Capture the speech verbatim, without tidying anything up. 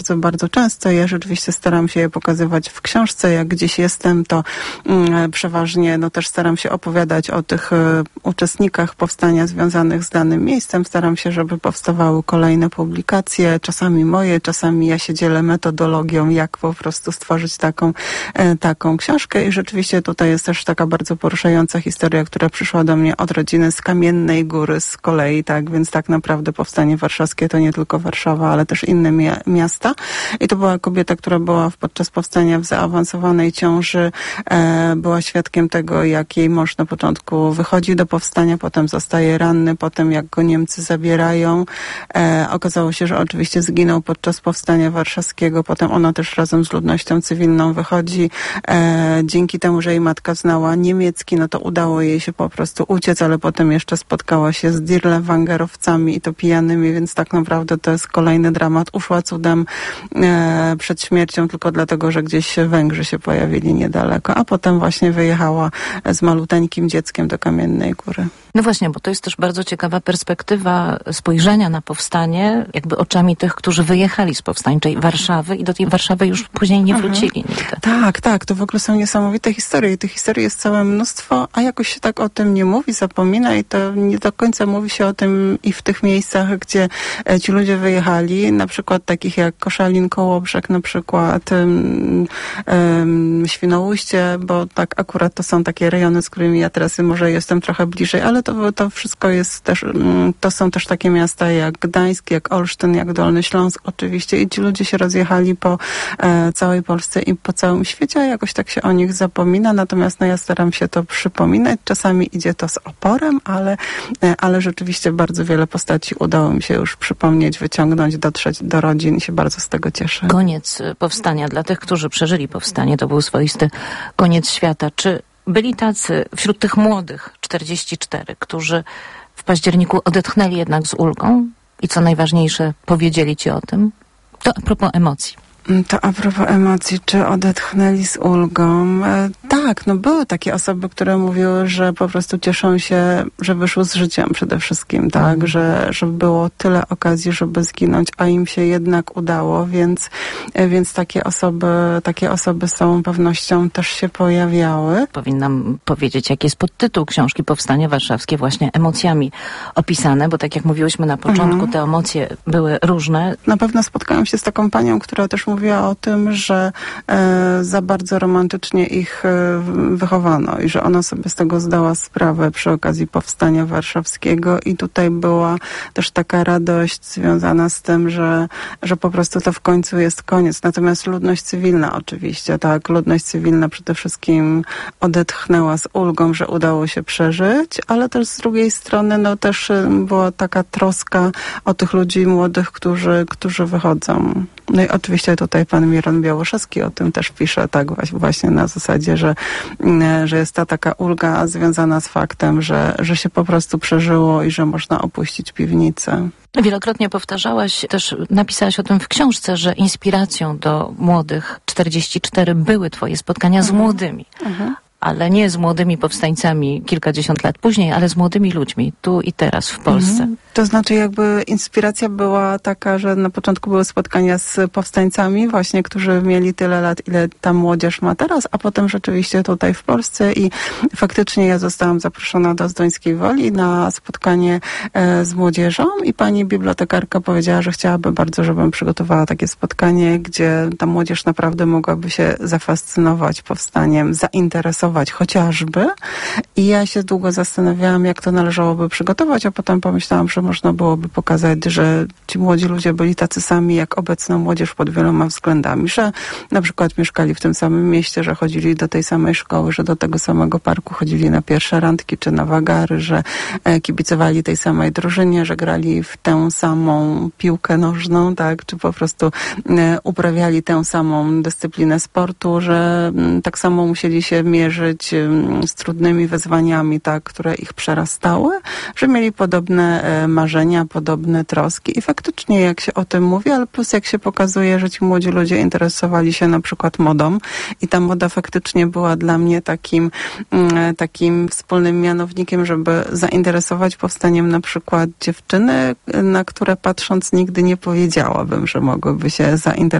bardzo, bardzo często. Ja rzeczywiście staram się je pokazywać w książce. Jak gdzieś jestem, to mm, przeważnie no, też staram się opowiadać o tych y, uczestnikach powstania związanych z danym miejscem. Staram się, żeby powstawały kolejne publikacje, czasami moje, czasami ja się dzielę metodologią, jak po prostu stworzyć taką, y, taką książkę. I rzeczywiście tutaj jest też taka bardzo poruszająca historia, która przyszła do mnie od rodziny z Kamiennej Góry z kolei, tak, więc tak naprawdę powstanie warszawskie to nie tylko Warszawa, ale też inne mia- miasta. I to była kobieta, która była podczas powstania w zaawansowanej ciąży, e, była świadkiem tego, jak jej mąż na początku wychodzi do powstania, potem zostaje ranny, potem jak go Niemcy zabierają. E, okazało się, że oczywiście zginął podczas powstania warszawskiego, potem ona też razem z ludnością cywilną wychodzi. E, dzięki temu, że jej matka znała niemiecki, no to udało jej się po prostu uciec, ale potem jeszcze spotkała się z Dirlewangerowcami i to pijanymi, więc tak naprawdę to jest kolejny dramat. Uszła cudem e, przed śmiercią tylko dlatego, że gdzieś Węgrzy się pojawili niedaleko, a potem właśnie wyjechała z maluteńkim dzieckiem do Kamiennej Góry. No właśnie, bo to jest też bardzo ciekawa perspektywa spojrzenia na powstanie, jakby oczami tych, którzy wyjechali z powstańczej Warszawy i do tej Warszawy już później nie wrócili nigdy. Tak, tak, to w ogóle są niesamowite historie i tych historii jest całe mnóstwo, a jakoś się tak o tym nie mówi, zapomina i to nie do końca mówi się o tym i w tych miejscach, gdzie ci ludzie wyjechali, na przykład takich jak Koszalin, Kołobrzeg, na przykład um, um, Świnoujście, bo tak akurat to są takie rejony, z którymi ja teraz może jestem trochę bliżej, ale to, to wszystko jest też, to są też takie miasta jak Gdańsk, jak Olsztyn, jak Dolny Śląsk oczywiście i ci ludzie się rozjechali po e, całej Polsce i po całym świecie, a jakoś tak się o nich zapomina, natomiast no ja staram się to przypominać. Czasami idzie to z oporem, ale, e, ale rzeczywiście bardzo wiele postaci udało mi się już przypomnieć, wyciągnąć, dotrzeć do rodzin i się bardzo z tego cieszę. Koniec powstania dla tych, którzy przeżyli powstanie, to był swoisty koniec świata. Czy byli tacy wśród tych młodych, czterdzieści cztery, którzy w październiku odetchnęli jednak z ulgą i co najważniejsze, powiedzieli ci o tym? To a propos emocji. To a propos emocji, czy odetchnęli z ulgą? E, tak, no były takie osoby, które mówiły, że po prostu cieszą się, że wyszły z życiem przede wszystkim, tak, mm. że, że było tyle okazji, żeby zginąć, a im się jednak udało, więc, e, więc takie osoby, takie osoby z całą pewnością też się pojawiały. Powinnam powiedzieć, jaki jest podtytuł książki Powstanie Warszawskie, właśnie emocjami opisane, bo tak jak mówiłyśmy na początku, mm. te emocje były różne. Na pewno spotkałam się z taką panią, która też mówiła o tym, że e, za bardzo romantycznie ich e, wychowano i że ona sobie z tego zdała sprawę przy okazji powstania warszawskiego i tutaj była też taka radość związana z tym, że, że po prostu to w końcu jest koniec. Natomiast ludność cywilna oczywiście, tak, ludność cywilna przede wszystkim odetchnęła z ulgą, że udało się przeżyć, ale też z drugiej strony no też była taka troska o tych ludzi młodych, którzy, którzy wychodzą. No i oczywiście tutaj pan Miron Białoszewski o tym też pisze, tak właśnie na zasadzie, że, że jest ta taka ulga związana z faktem, że, że się po prostu przeżyło i że można opuścić piwnicę. Wielokrotnie powtarzałaś, też napisałaś o tym w książce, że inspiracją do młodych czterdzieści cztery były twoje spotkania mhm. z młodymi. Mhm. Ale nie z młodymi powstańcami kilkadziesiąt lat później, ale z młodymi ludźmi, tu i teraz w Polsce. Mhm. To znaczy jakby inspiracja była taka, że na początku były spotkania z powstańcami właśnie, którzy mieli tyle lat, ile ta młodzież ma teraz, a potem rzeczywiście tutaj w Polsce i faktycznie ja zostałam zaproszona do Zduńskiej Woli na spotkanie e, z młodzieżą i pani bibliotekarka powiedziała, że chciałaby bardzo, żebym przygotowała takie spotkanie, gdzie ta młodzież naprawdę mogłaby się zafascynować powstaniem, zainteresować chociażby i ja się długo zastanawiałam, jak to należałoby przygotować, a potem pomyślałam, że można byłoby pokazać, że ci młodzi ludzie byli tacy sami jak obecna młodzież pod wieloma względami, że na przykład mieszkali w tym samym mieście, że chodzili do tej samej szkoły, że do tego samego parku chodzili na pierwsze randki czy na wagary, że kibicowali tej samej drużynie, że grali w tę samą piłkę nożną, tak, czy po prostu uprawiali tę samą dyscyplinę sportu, że tak samo musieli się mierzyć zmierzyć z trudnymi wyzwaniami, tak, które ich przerastały, że mieli podobne marzenia, podobne troski i faktycznie jak się o tym mówi, ale plus jak się pokazuje, że ci młodzi ludzie interesowali się na przykład modą i ta moda faktycznie była dla mnie takim, takim wspólnym mianownikiem, żeby zainteresować powstaniem na przykład dziewczyny, na które patrząc nigdy nie powiedziałabym, że mogłyby się zainteresować